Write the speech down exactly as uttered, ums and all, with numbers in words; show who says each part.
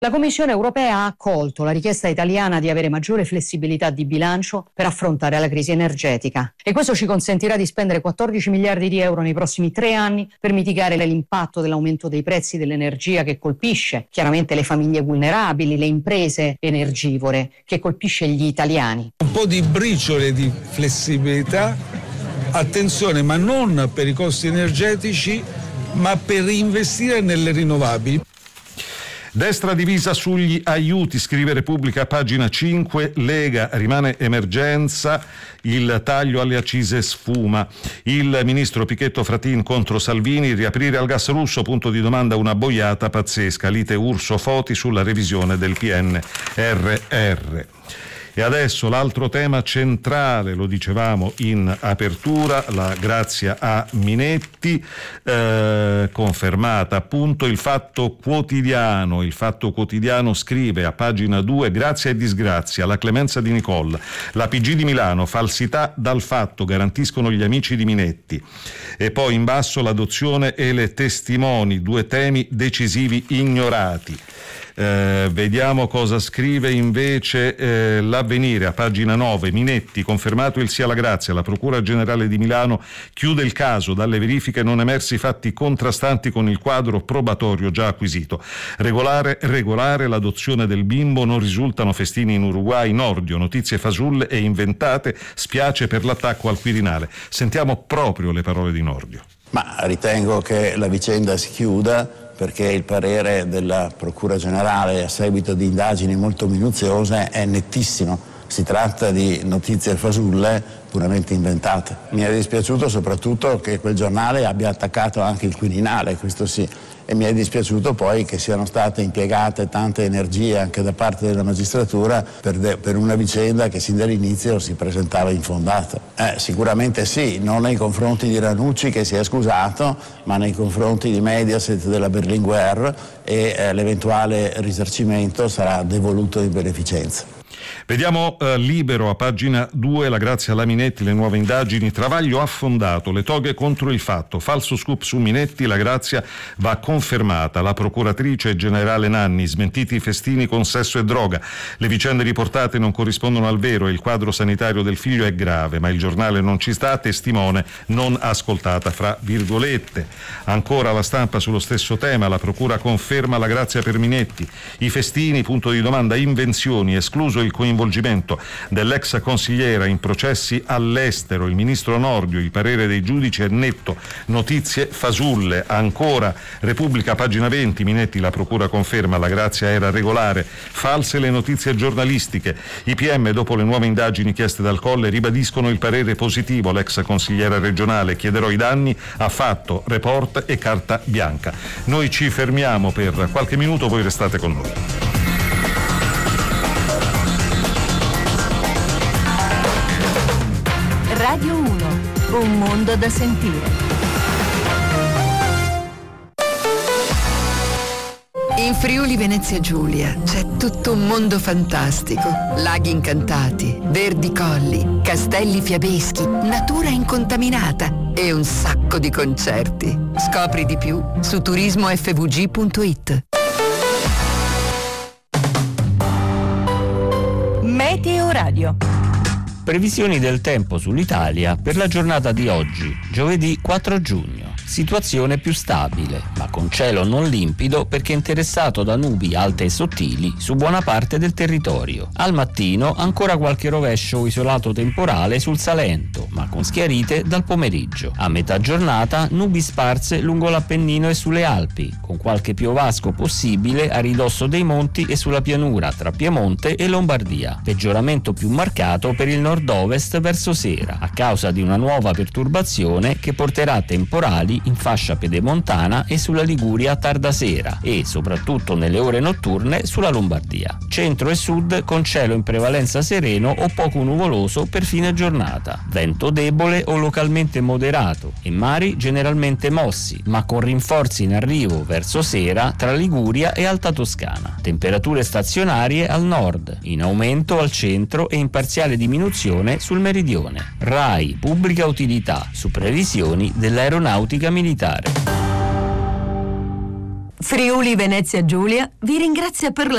Speaker 1: La Commissione europea ha accolto la richiesta italiana di avere maggiore flessibilità di bilancio per affrontare la crisi energetica e questo ci consentirà di spendere quattordici miliardi di euro nei prossimi tre anni per mitigare l'impatto dell'aumento dei prezzi dell'energia che colpisce chiaramente le famiglie vulnerabili, le imprese energivore, che colpisce gli italiani.
Speaker 2: Un po' di briciole di flessibilità, attenzione, ma non per i costi energetici, ma per investire nelle rinnovabili.
Speaker 3: Destra divisa sugli aiuti, scrive Repubblica, pagina cinque, Lega, rimane emergenza, il taglio alle accise sfuma. Il ministro Pichetto Fratin contro Salvini, riaprire al gas russo, punto di domanda, una boiata pazzesca, lite Urso Foti sulla revisione del P N R R. E adesso l'altro tema centrale, lo dicevamo in apertura, la grazia a Minetti, eh, confermata appunto. Il Fatto Quotidiano, il Fatto Quotidiano scrive a pagina due, grazia e disgrazia, la clemenza di Nicole, la P G di Milano, falsità dal fatto, garantiscono gli amici di Minetti. E poi in basso l'adozione e le testimoni, due temi decisivi ignorati. Eh, vediamo cosa scrive invece eh, l'Avvenire a pagina nove. Minetti, confermato il sì alla grazia, la Procura Generale di Milano chiude il caso, dalle verifiche non emersi fatti contrastanti con il quadro probatorio già acquisito. Regolare, regolare l'adozione del bimbo, non risultano festini in Uruguay. Nordio, notizie fasulle e inventate, spiace per l'attacco al Quirinale. Sentiamo proprio le parole di Nordio.
Speaker 4: Ma ritengo che la vicenda si chiuda, perché il parere della Procura Generale a seguito di indagini molto minuziose è nettissimo. Si tratta di notizie fasulle puramente inventate. Mi è dispiaciuto soprattutto che quel giornale abbia attaccato anche il Quirinale, questo sì, e mi è dispiaciuto poi che siano state impiegate tante energie anche da parte della magistratura per, de- per una vicenda che sin dall'inizio si presentava infondata. Eh, sicuramente sì, non nei confronti di Ranucci, che si è scusato, ma nei confronti di Mediaset, della Berlinguer, e eh, l'eventuale risarcimento sarà devoluto in beneficenza.
Speaker 3: Vediamo eh, Libero a pagina due, la grazia alla Minetti, le nuove indagini, travaglio affondato, le toghe contro il fatto, falso scoop su Minetti, la grazia va confermata, la procuratrice generale Nanni, smentiti i festini con sesso e droga, le vicende riportate non corrispondono al vero e il quadro sanitario del figlio è grave, ma il giornale non ci sta, testimone non ascoltata fra virgolette. Ancora La Stampa sullo stesso tema, la procura conferma la grazia per Minetti, i festini, punto di domanda, invenzioni, escluso il coinvolgimento dell'ex consigliera in processi all'estero, il ministro Nordio, il parere dei giudici è netto, notizie fasulle. Ancora Repubblica, pagina venti, Minetti, la procura conferma la grazia era regolare, false le notizie giornalistiche, i P M dopo le nuove indagini chieste dal Colle ribadiscono il parere positivo, l'ex consigliera regionale, chiederò i danni, ha fatto report e carta bianca. Noi ci fermiamo per qualche minuto, voi restate con noi.
Speaker 5: Radio uno, un mondo da sentire.
Speaker 6: In Friuli Venezia Giulia c'è tutto un mondo fantastico. Laghi incantati, verdi colli, castelli fiabeschi, natura incontaminata e un sacco di concerti. Scopri di più su turismo f v g punto i t.
Speaker 5: Meteo Radio.
Speaker 7: Previsioni del tempo sull'Italia per la giornata di oggi, giovedì quattro giugno. Situazione più stabile, ma con cielo non limpido perché interessato da nubi alte e sottili su buona parte del territorio. Al mattino ancora qualche rovescio isolato temporale sul Salento, ma con schiarite dal pomeriggio. A metà giornata nubi sparse lungo l'Appennino e sulle Alpi, con qualche piovasco possibile a ridosso dei monti e sulla pianura tra Piemonte e Lombardia. Peggioramento più marcato per il nord-ovest verso sera, a causa di una nuova perturbazione che porterà temporali in fascia pedemontana e sulla Liguria a tarda sera e, soprattutto nelle ore notturne, sulla Lombardia. Centro e sud con cielo in prevalenza sereno o poco nuvoloso per fine giornata. Vento debole o localmente moderato e mari generalmente mossi, ma con rinforzi in arrivo verso sera tra Liguria e Alta Toscana. Temperature stazionarie al nord, in aumento al centro e in parziale diminuzione sul meridione. RAI Pubblica Utilità su previsioni dell'aeronautica militare.
Speaker 5: Friuli Venezia Giulia vi ringrazia per la